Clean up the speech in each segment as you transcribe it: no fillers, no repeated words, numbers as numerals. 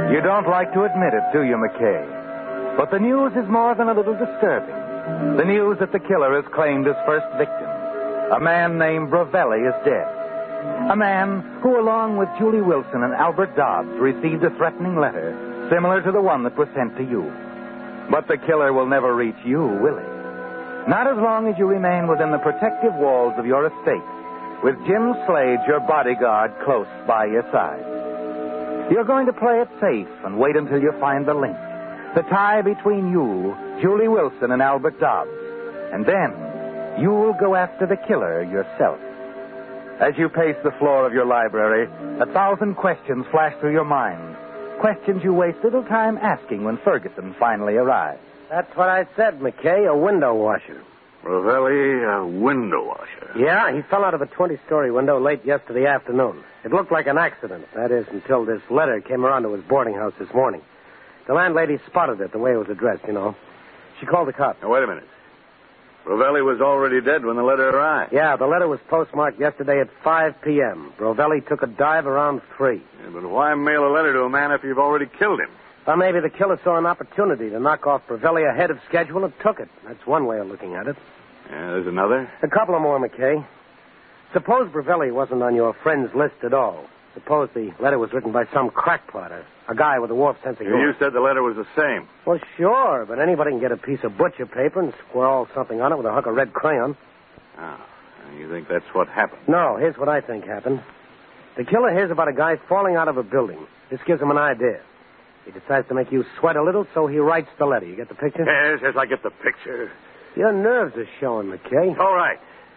You don't like to admit it, do you, McKay? But the news is more than a little disturbing. The news that the killer has claimed his first victim. A man named Brovelli is dead. A man who, along with Julie Wilson and Albert Dobbs, received a threatening letter similar to the one that was sent to you. But the killer will never reach you, will he? Not as long as you remain within the protective walls of your estate, with Jim Slade, your bodyguard, close by your side. You're going to play it safe and wait until you find the link, the tie between you, Julie Wilson, and Albert Dobbs. And then you'll go after the killer yourself. As you pace the floor of your library, 1,000 questions flash through your mind. Questions you waste little time asking when Ferguson finally arrives. That's what I said, McKay, a window washer. Rovelli, a window washer. Yeah, he fell out of a 20-story window late yesterday afternoon. It looked like an accident, that is, until this letter came around to his boarding house this morning. The landlady spotted it the way it was addressed, you know. She called the cops. Now, wait a minute. Rovelli was already dead when the letter arrived. Yeah, the letter was postmarked yesterday at 5 p.m. Rovelli took a dive around 3. Yeah, but why mail a letter to a man if you've already killed him? Well, maybe the killer saw an opportunity to knock off Brovelli ahead of schedule and took it. That's one way of looking at it. Yeah, there's another? A couple of more, McKay. Suppose Brovelli wasn't on your friend's list at all. Suppose the letter was written by some crackpot, a guy with a warped sense of humor. You said the letter was the same. Well, sure, but anybody can get a piece of butcher paper and scrawl something on it with a hunk of red crayon. Oh, you think that's what happened? No, here's what I think happened. The killer hears about a guy falling out of a building. This gives him an idea. He decides to make you sweat a little, so he writes the letter. You get the picture? Yes, I get the picture. Your nerves are showing, McKay. All right.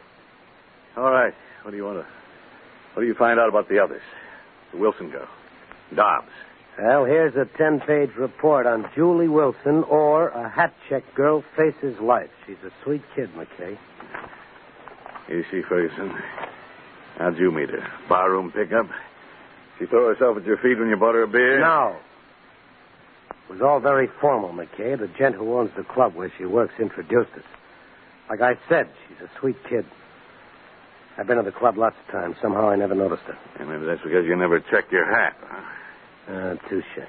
What do you find out about the others? The Wilson girl. Dobbs. Well, here's a 10-page report on Julie Wilson, or a hat-check girl faces life. She's a sweet kid, McKay. Is she, Ferguson? How'd you meet her? Barroom pickup? She throw herself at your feet when you bought her a beer? No. It was all very formal, McKay. The gent who owns the club where she works introduced us. Like I said, she's a sweet kid. I've been to the club lots of times. Somehow I never noticed her. Yeah, maybe that's because you never checked your hat, huh? Touche.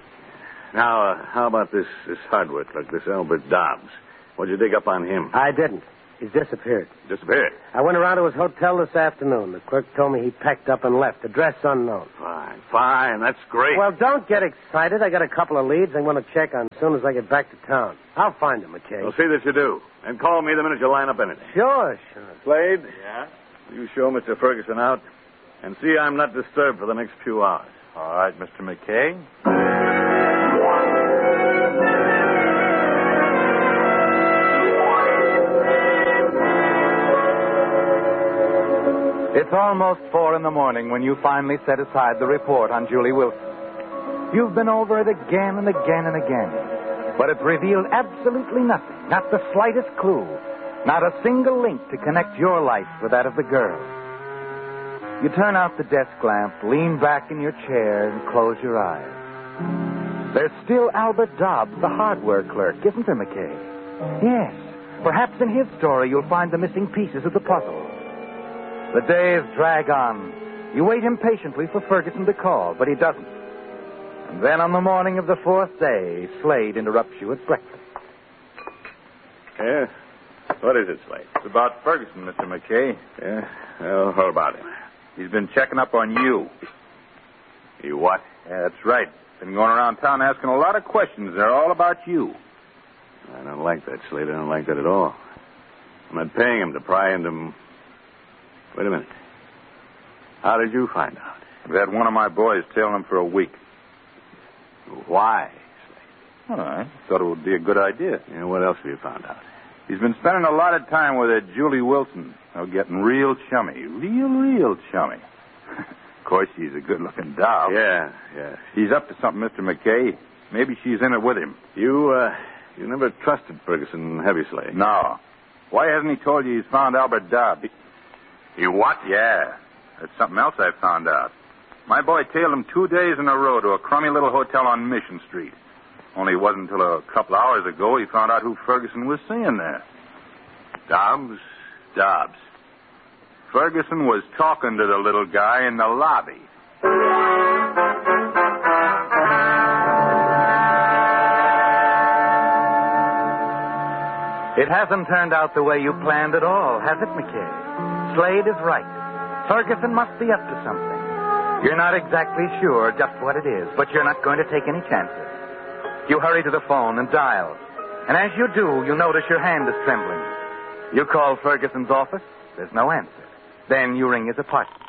Now, how about this hardware clerk, this Albert Dobbs? What'd you dig up on him? I didn't. He's disappeared. Disappeared? I went around to his hotel this afternoon. The clerk told me he packed up and left. Address unknown. Fine. That's great. Well, don't get excited. I got a couple of leads I'm going to check on as soon as I get back to town. I'll find him, McKay. Well, see that you do. And call me the minute you line up anything. Sure. Slade? Yeah? You show Mr. Ferguson out and see I'm not disturbed for the next few hours. All right, Mr. McKay. It's almost 4 a.m. when you finally set aside the report on Julie Wilson. You've been over it again and again and again, but it's revealed absolutely nothing, not the slightest clue, not a single link to connect your life with that of the girl. You turn out the desk lamp, lean back in your chair, and close your eyes. There's still Albert Dobbs, the hardware clerk, isn't there, McKay? Yes. Perhaps in his story you'll find the missing pieces of the puzzle. The days drag on. You wait impatiently for Ferguson to call, but he doesn't. And then on the morning of the 4th day, Slade interrupts you at breakfast. Yes? What is it, Slade? It's about Ferguson, Mr. McKay. Yeah? Well, what about him? He's been checking up on you. You what? Yeah, that's right. Been going around town asking a lot of questions. They're all about you. I don't like that, Slade. I don't like that at all. I'm not paying him to pry into... Wait a minute. How did you find out? I've had one of my boys tailing him for a week. Why, Slade? Well, I thought it would be a good idea. Yeah, what else have you found out? He's been spending a lot of time with that Julie Wilson. They're getting real chummy. Real chummy. Of course, she's a good-looking doll. Yeah. She's up to something, Mr. McKay. Maybe she's in it with him. You never trusted Ferguson, have you, Slade? No. Why hasn't he told you he's found Albert Dobbs? You what? Yeah. That's something else I found out. My boy tailed him 2 days in a row to a crummy little hotel on Mission Street. Only it wasn't until a couple hours ago he found out who Ferguson was seeing there. Dobbs? Ferguson was talking to the little guy in the lobby. It hasn't turned out the way you planned at all, has it, McKay? Slade is right. Ferguson must be up to something. You're not exactly sure just what it is, but you're not going to take any chances. You hurry to the phone and dial. And as you do, you notice your hand is trembling. You call Ferguson's office. There's no answer. Then you ring his apartment.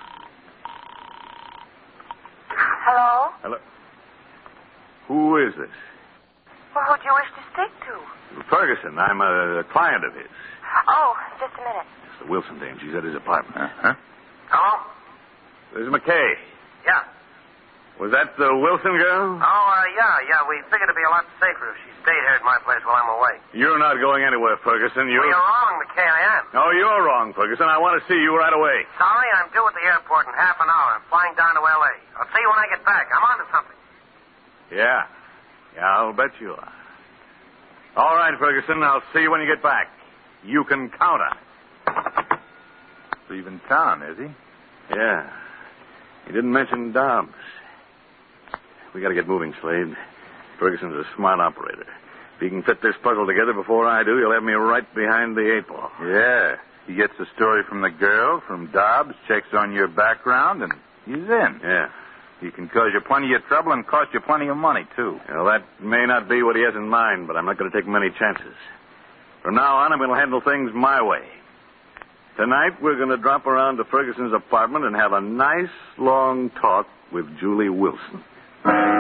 Hello? Hello? Who is this? Well, who do you wish to speak to? Ferguson. I'm a client of his. Oh, just a minute. It's the Wilson dame. She's at his apartment. Uh-huh. Hello? This is McKay. Yeah. Was that the Wilson girl? Yeah. We figured it'd be a lot safer if she stayed here at my place while I'm away. You're not going anywhere, Ferguson. Well, you're wrong, McKay. I am. No, you're wrong, Ferguson. I want to see you right away. Sorry, I'm due at the airport in half an hour. I'm flying down to L.A. I'll see you when I get back. I'm on to something. Yeah, I'll bet you are. All right, Ferguson. I'll see you when you get back. You can count on it. Leaving town, is he? Yeah. He didn't mention Dobbs. We got to get moving, Slade. Ferguson's a smart operator. If he can fit this puzzle together before I do, he'll have me right behind the 8-ball. Yeah. He gets the story from the girl, from Dobbs, checks on your background, and he's in. Yeah. He can cause you plenty of trouble and cost you plenty of money, too. Well, that may not be what he has in mind, but I'm not going to take many chances. From now on, I'm going to handle things my way. Tonight, we're going to drop around to Ferguson's apartment and have a nice, long talk with Julie Wilson.